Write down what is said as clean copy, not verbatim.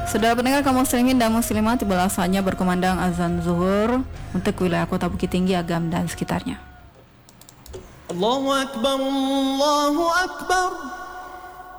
Saudara pendengar kaum muslimin dan muslimat, tiba saatnya berkumandang azan zuhur untuk wilayah Kota Bukit Tinggi, Agam dan sekitarnya. Allahu Akbar, Allahu Akbar.